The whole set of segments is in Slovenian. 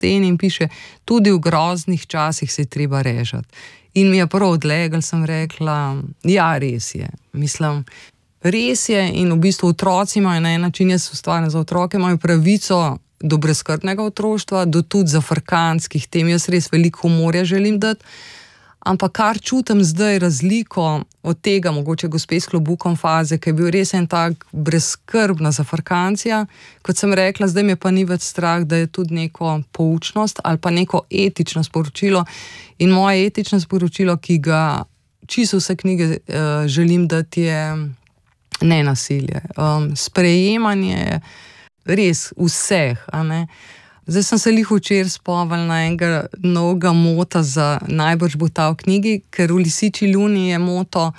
steni in piše, tudi v groznih časih se je treba režati. In mi je prav odlegel, sem rekla, ja, res je. Mislim, res je in v bistvu otroci imajo na en način, jaz ustvarjam za otroke, imajo pravico do brezskrbnega otroštva, do tudi zafrkantskih tem. Jaz res veliko humorja želim dati, ampak kar čutim zdaj razliko od tega, mogoče gospe s klobukom faze, ki je bil res en tak brezskrbna zafrkancija, kot sem rekla, zdaj me pa ni več strah, da je tudi neko poučnost ali pa neko etično sporočilo. In moje etično sporočilo, ki ga čisto vse knjige želim dati, je nenasilje. Sprejemanje res vseh, a ne. Zdaj sem se včeraj spomnila enega novega mota za najbrž bo ta v knjigi, ker v Lisiči luni je moto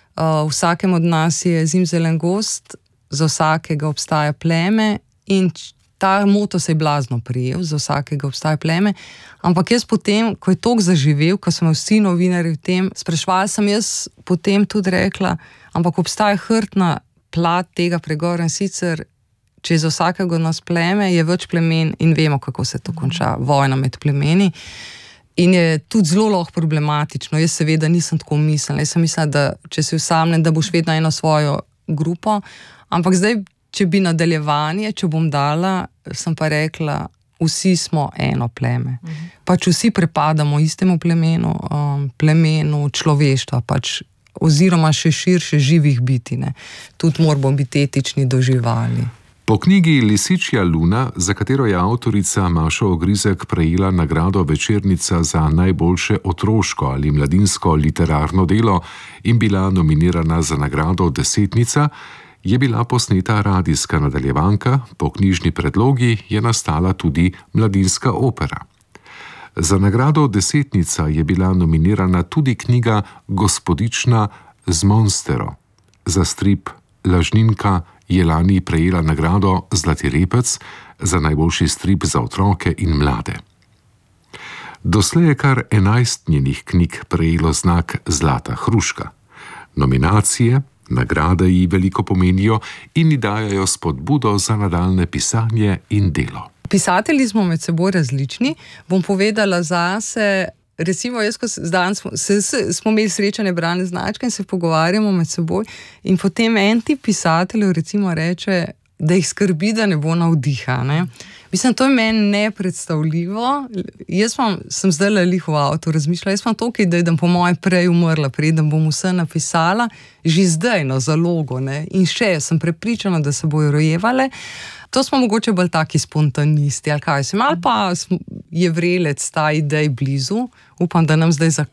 vsakem od nas je zimzelen gozd, za vsakega obstaja pleme in ta moto se je blazno prijel, za vsakega obstaja pleme, ampak jaz potem, ko je toliko zaživel, ko smo vsi novinarji v tem, spraševala sem jaz potem tudi rekla, ampak obstaja hrbtna plat tega pregovora in sicer če je za vsakega od nas pleme, je več plemen in vemo, kako se to konča, vojna med plemeni. In je tudi zelo lahko problematično. Jaz seveda nisem tako mislila. Jaz sem mislila, da če si osamljen, da boš vedno eno svojo grupo. Ampak zdaj, če bi nadaljevanje, če bom dala, sem pa rekla, vsi smo eno pleme. Pač vsi prepadamo istemu plemenu, plemenu človeštva, pač, oziroma še širše živih biti, ne. Tudi moramo biti etični do živali. Po knjigi Lisičja luna, za katero je avtorica Maša Ogrizek prejela nagrado Večernica za najboljše otroško ali mladinsko literarno delo in bila nominirana za nagrado Desetnica, je bila posneta radijska nadaljevanka, po knjižni predlogi je nastala tudi mladinska opera. Za nagrado Desetnica je bila nominirana tudi knjiga Gospodična z Monstero. Za strip Lažninka je lani prejela nagrado Zlati repec za najboljši strip za otroke in mlade. Doslej je kar 11 njenih knjig prejelo znak Zlata hruška. Nominacije, nagrade ji veliko pomenijo in ji dajajo spodbudo za nadaljnje pisanje in delo. Pisatelji smo med seboj različni. Bom povedala zase, recimo jaz, ko smo imeli srečanje bralne značke in se pogovarjamo med seboj in potem en tip pisateljev recimo reče, da jih skrbi, da ne bo navdiha, ne. Mislim, to je meni nepredstavljivo. Sem zdaj lih v avtu razmišljala, jaz imam toliko idej, da po moje prej umrla, preden bom vse napisala, že zdaj na zalogo, ne. In še sem prepričana, da se bojo rojevale. To smo mogoče bolj taki spontanisti, ali kaj sem, ali pa je vrelec ta idej blizu. Upam, da nam zdaj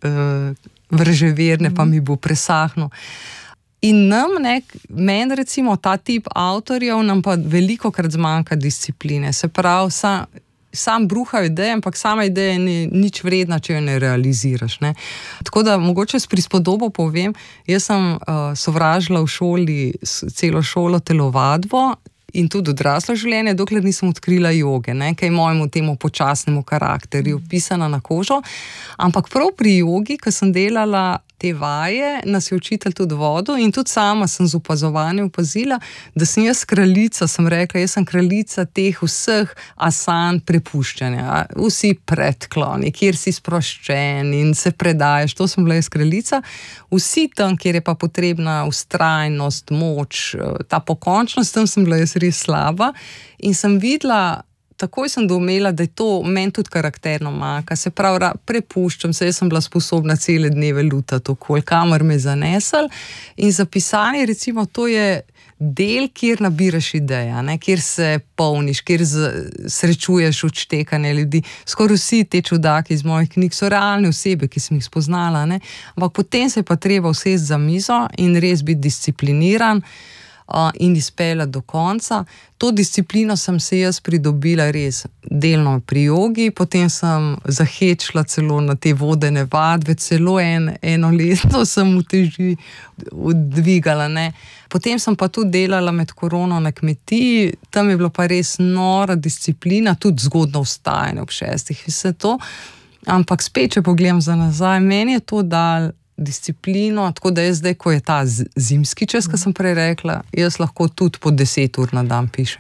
vrže verne, pa mi bo presahnil. In meni recimo ta tip avtorjev nam pa velikokrat zmanjka discipline. Se pravi, sam bruhajo ideje, ampak sama ideja ni nič vredna, če jo ne realiziraš, ne. Tako da mogoče s prispodobo povem, jaz sem sovražila v šoli celo šolo telovadbo in tudi odraslo življenje, dokler nisem odkrila joge, ne, kaj mojemu temu počasnemu karakterju pisana na kožo. Ampak prav pri jogi, ko sem delala te vaje, nas je učitelj tudi vodil in tudi sama sem z opazovanjem opazila, da sem jaz kraljica, sem rekla, jaz sem kraljica teh vseh asan prepuščanja. Vsi predkloni, kjer si sproščen in se predajaš, to sem bila jaz kraljica. Vsi tam, kjer je pa potrebna vztrajnost, moč, ta pokončnost, tam sem bila jaz res slaba in sem videla, takoj sem doumela, da je to meni tudi karakterno manjka. Se pravi, prepuščam se, jaz sem bila sposobna cele dneve lutati okoli, kamor me zanesel. In za pisanje, recimo, to je del, kjer nabiraš ideja, ne, kjer se polniš, kjer srečuješ odštekanje ljudi. Skoraj vsi te čudaki iz mojih knjig so realne osebe, ki sem jih spoznala, ne. Ampak potem se je pa treba usesti za mizo in res biti discipliniran in izpeljati do konca. To disciplino sem se jaz pridobila res delno pri jogi, potem sem zahečila celo na te vodene vadbe, celo eno leto sem uteži dvigala, ne. Potem sem pa tudi delala med korono na kmetiji, tam je bilo pa res nora disciplina, tudi zgodno vstajanje ob 6 vse to, ampak spet, če pogledam za nazaj, meni je to dal disciplino, tako da jaz zdaj, ko je ta zimski čas, ko sem prej rekla, jaz lahko tudi po 10 ur na dan pišem.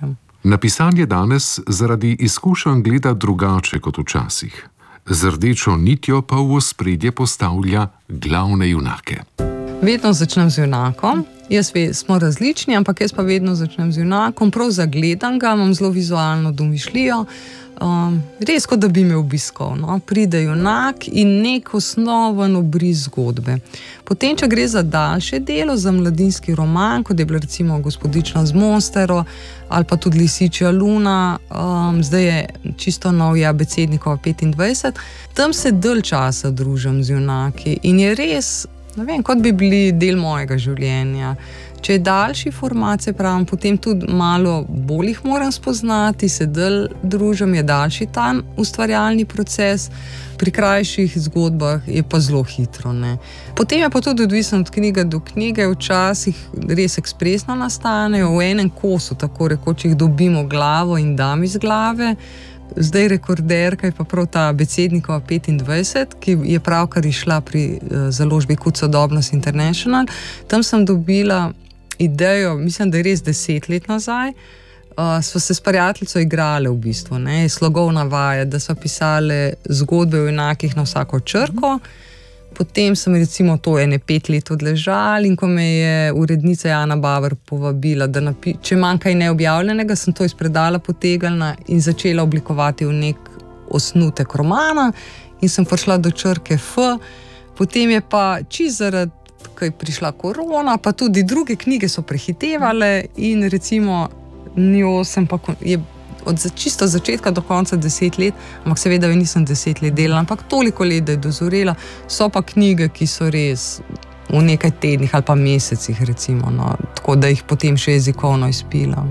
Na pisanje danes zaradi izkušenj gleda drugače kot včasih. Z rdečo nitjo pa v ospredje postavlja glavne junake. Vedno začnem z junakom. Smo različni, ampak jaz pa vedno začnem z junakom. Prav zagledam ga, imam zelo vizualno domišljijo. Res, kot da bi me obiskal. No? Pride junak in nek osnoven obris zgodbe. Potem, če gre za daljše delo, za mladinski roman, kot je bila recimo Gospodična z Monstero ali pa tudi Lisičja luna, zdaj je čisto nov Abecednikova 25, tam se dalj časa družim z junaki in je res, ne vem, kot bi bili del mojega življenja. Če je daljši format, se pravim, potem tudi malo bolj jih moram spoznati, se dalj družim, je daljši ta ustvarjalni proces, pri krajših zgodbah je pa zelo hitro. Ne. Potem je pa tudi odvisno od knjige do knjige, včasih res ekspresno nastanejo, v enem kosu, tako rekoč jih dobimo glavo in dam iz glave. Zdaj rekorderka je pa prav ta Abecednikova 25, ki je pravkar išla pri založbi Kud Sodobnost International. Tam sem dobila idejo, mislim, da je res 10 let nazaj. Sva se s prijateljico igrale v bistvu, ne, slogovna vaja, da sva pisale zgodbe o junakih na vsako črko. Potem sem recimo to 5 let odležal in ko me je urednica Jana Baver povabila, da če manj kaj neobjavljenega, sem to iz predala potegnila in začela oblikovati v nek osnutek romana in sem prišla do črke F. Potem je pa zaradi, ko je prišla korona, pa tudi druge knjige so prehitevale in recimo njo sem pa od čisto začetka do konca 10 let, ampak seveda nisem 10 let delala, ampak toliko let, da je dozorela. So pa knjige, ki so res v nekaj tednih ali pa mesecih, recimo, no, tako da jih potem še jezikovno izpilam.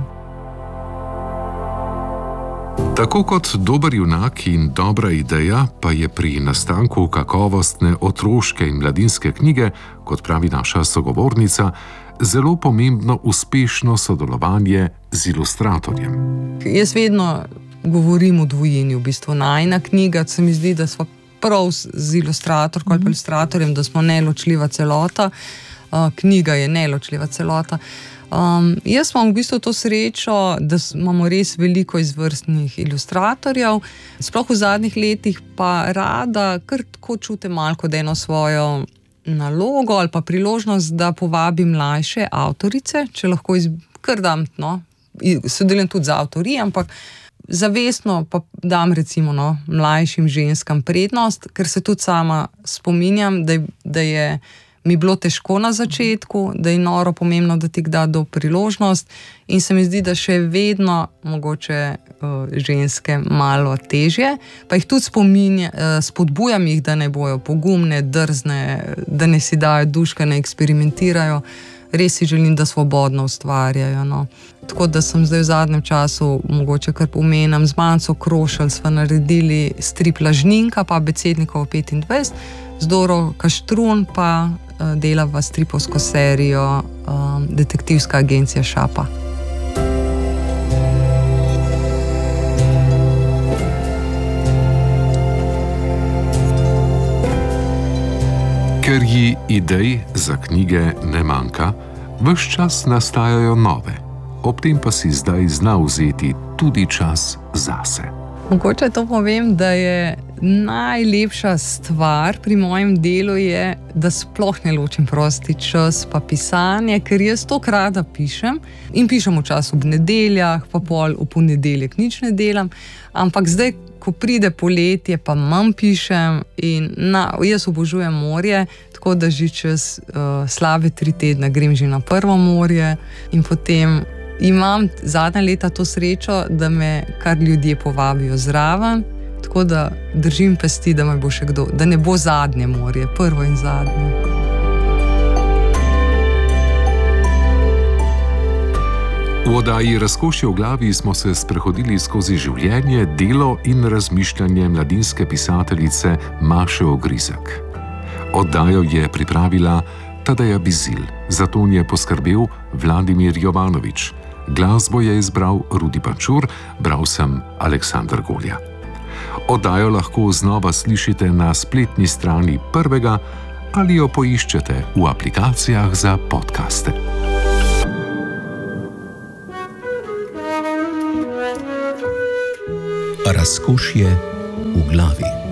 Tako kot dober junak in dobra ideja, pa je pri nastanku kakovostne otroške in mladinske knjige, kot pravi naša sogovornica, zelo pomembno uspešno sodelovanje z ilustratorjem. Jaz vedno govorim o dvojini, v bistvu najina knjiga, se mi zdi, da smo prav z ilustratorko ali pa ilustratorjem, da smo neločljiva celota. Knjiga je neločljiva celota. Jaz imam v bistvu to srečo, da imamo res veliko izvrstnih ilustratorjev, sploh v zadnjih letih pa rada kar tako čutim malo kot eno svojo nalogo ali pa priložnost, da povabim mlajše avtorice, če lahko kar dam, no, sodelujem tudi z avtorji, ampak zavestno pa dam recimo mlajšim ženskam prednost, ker se tudi sama spominjam, da je mi bilo težko na začetku, da je noro pomembno, da ti da do priložnost in se mi zdi, da še vedno mogoče ženske malo težje, pa jih tudi spodbujam jih, da ne bojo pogumne, drzne, da ne si dajo duška, ne eksperimentirajo. Res si želim, da svobodno ustvarjajo. No. Tako da sem zdaj v zadnjem času, mogoče kar pomenem, z Manco Krošelj sva naredili strip Lažninka, pa Abecednikova 25, z Doro Kaštrun pa delava stripovsko serijo Detektivska agencija Šapa. Ker ji idej za knjige ne manjka, ves čas nastajajo nove, ob tem pa si zdaj zna vzeti tudi čas zase. Mogoče to povem, da je najlepša stvar pri mojem delu je, da sploh ne ločim prosti čas pa pisanje, ker jaz toliko rada pišem in pišem včasih ob nedeljah, pa pol v ponedeljek nič ne delam, ampak zdaj, ko pride poletje, pa manj pišem in jaz obožujem morje, tako da že čez slabe 3 tedne grem že na prvo morje in potem imam zadnja leta to srečo, da me kar ljudje povabijo zraven, tako da držim pesti, da me bo še kdo, da ne bo zadnje morje, prvo in zadnje. V oddaji Razkošje v glavi smo se sprehodili skozi življenje, delo in razmišljanje mladinske pisateljice Maše Ogrizek. Oddajo je pripravila Tadeja Bizilj, za to je poskrbel Vladimir Jovanovič. Glasbo je izbral Rudi Pančur, bral sem Aleksander Golja. Oddajo lahko znova slišite na spletni strani Prvega ali jo poiščete v aplikacijah za podcaste. Razkošje v glavi.